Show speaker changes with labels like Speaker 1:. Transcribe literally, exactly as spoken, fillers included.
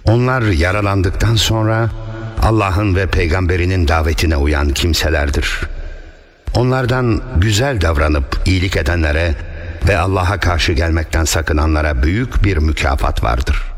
Speaker 1: Onlar yaralandıktan sonra Allah'ın ve peygamberinin davetine uyan kimselerdir. Onlardan güzel davranıp iyilik edenlere ve Allah'a karşı gelmekten sakınanlara büyük bir mükafat vardır.